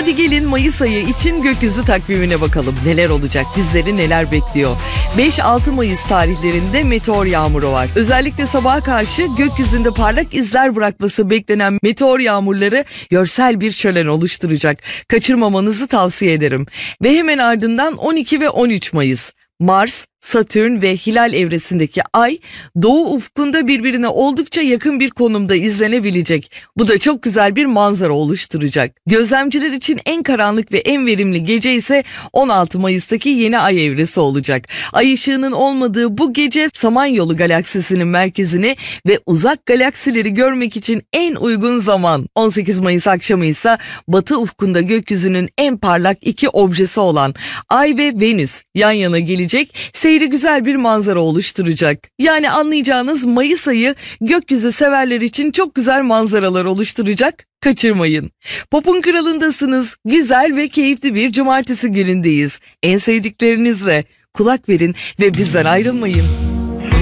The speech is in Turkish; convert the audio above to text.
Hadi gelin Mayıs ayı için gökyüzü takvimine bakalım. Neler olacak? Bizleri neler bekliyor? 5-6 Mayıs tarihlerinde meteor yağmuru var. Özellikle sabaha karşı gökyüzünde parlak izler bırakması beklenen meteor yağmurları görsel bir şölen oluşturacak. Kaçırmamanızı tavsiye ederim. Ve hemen ardından 12 ve 13 Mayıs. Mars, Satürn ve hilal evresindeki ay doğu ufkunda birbirine oldukça yakın bir konumda izlenebilecek. Bu da çok güzel bir manzara oluşturacak. Gözlemciler için en karanlık ve en verimli gece ise 16 Mayıs'taki yeni ay evresi olacak. Ay ışığının olmadığı bu gece Samanyolu galaksisinin merkezini ve uzak galaksileri görmek için en uygun zaman. 18 Mayıs akşamı ise batı ufkunda gökyüzünün en parlak iki objesi olan Ay ve Venüs yan yana gelecek. Seyri güzel bir manzara oluşturacak. Yani anlayacağınız Mayıs ayı gökyüzü severler için çok güzel manzaralar oluşturacak. Kaçırmayın. Pop'un kralındasınız. Güzel ve keyifli bir cumartesi günündeyiz. En sevdiklerinizle kulak verin ve bizden ayrılmayın.